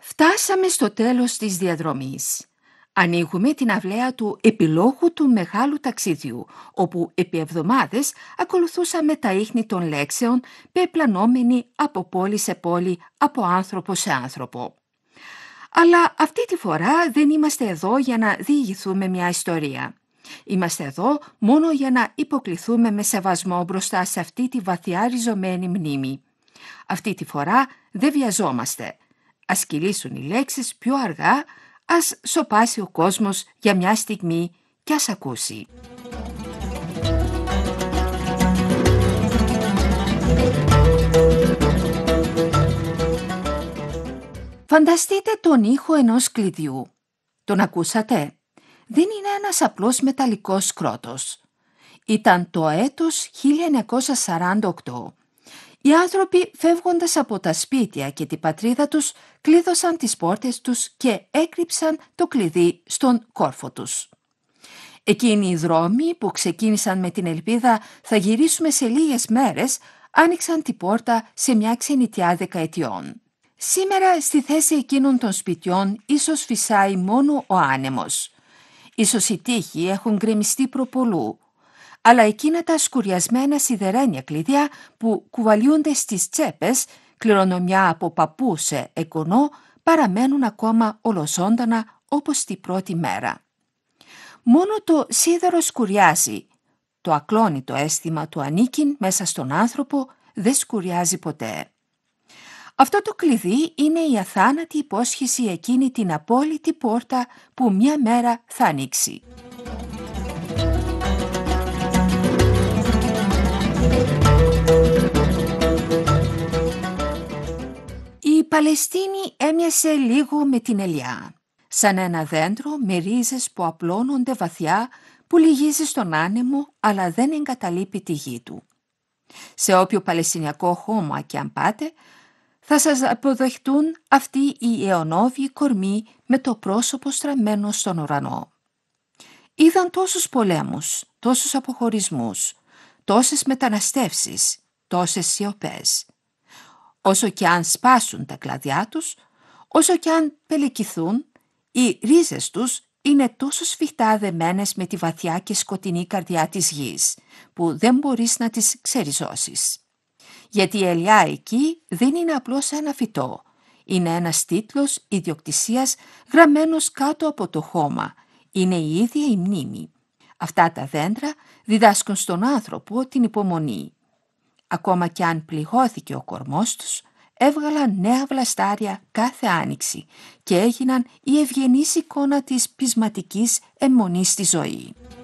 Φτάσαμε στο τέλος της διαδρομής. Ανοίγουμε την αυλαία του επιλόγου του μεγάλου ταξιδιού, όπου επί εβδομάδες ακολουθούσαμε τα ίχνη των λέξεων, πεπλανόμενοι από πόλη σε πόλη, από άνθρωπο σε άνθρωπο. Αλλά αυτή τη φορά δεν είμαστε εδώ για να διηγηθούμε μια ιστορία. Είμαστε εδώ μόνο για να υποκληθούμε με σεβασμό μπροστά σε αυτή τη βαθιά ριζωμένη μνήμη. Αυτή τη φορά δεν βιαζόμαστε. Ας κυλήσουν οι λέξεις πιο αργά, ας σωπάσει ο κόσμος για μια στιγμή και ας ακούσει. Φανταστείτε τον ήχο ενός κλειδιού. Τον ακούσατε? Δεν είναι ένας απλός μεταλλικός σκρότος. Ήταν το έτος 1948. Οι άνθρωποι, φεύγοντας από τα σπίτια και την πατρίδα τους, κλείδωσαν τις πόρτες τους και έκρυψαν το κλειδί στον κόρφο τους. Εκείνοι οι δρόμοι που ξεκίνησαν με την ελπίδα «θα γυρίσουμε σε λίγες μέρες», άνοιξαν την πόρτα σε μια ξενιτιά δεκαετιών. Σήμερα στη θέση εκείνων των σπιτιών ίσως φυσάει μόνο ο άνεμος. Ίσως οι τοίχοι έχουν γκρεμιστεί προπολού. Αλλά εκείνα τα σκουριασμένα σιδερένια κλειδιά που κουβαλιούνται στις τσέπες, κληρονομιά από παππού σε εγγονό, παραμένουν ακόμα ολοζώντανα όπως την πρώτη μέρα. Μόνο το σίδερο σκουριάζει. Το ακλόνητο αίσθημα του ανήκειν μέσα στον άνθρωπο δεν σκουριάζει ποτέ. Αυτό το κλειδί είναι η αθάνατη υπόσχεση εκείνη την απόλυτη πόρτα που μια μέρα θα ανοίξει. Η Παλαιστίνη έμοιασε λίγο με την ελιά, σαν ένα δέντρο με ρίζες που απλώνονται βαθιά, που λυγίζει στον άνεμο αλλά δεν εγκαταλείπει τη γη του. Σε όποιο παλαιστινιακό χώμα και αν πάτε, θα σας αποδεχτούν αυτοί οι αιωνόβιοι κορμοί με το πρόσωπο στραμμένο στον ουρανό. Είδαν τόσους πολέμους, τόσους αποχωρισμούς, τόσες μεταναστεύσεις, τόσες σιωπές. Όσο και αν σπάσουν τα κλαδιά τους, όσο και αν πελεκηθούν, οι ρίζες τους είναι τόσο σφιχτά δεμένες με τη βαθιά και σκοτεινή καρδιά της γης, που δεν μπορείς να τις ξεριζώσεις. Γιατί η ελιά εκεί δεν είναι απλώς ένα φυτό, είναι ένας τίτλος ιδιοκτησίας γραμμένος κάτω από το χώμα, είναι η ίδια η μνήμη. Αυτά τα δέντρα διδάσκουν στον άνθρωπο την υπομονή. Ακόμα κι αν πληγώθηκε ο κορμός τους, έβγαλαν νέα βλαστάρια κάθε άνοιξη και έγιναν η ευγενής εικόνα της πεισματικής αιμονής στη ζωή.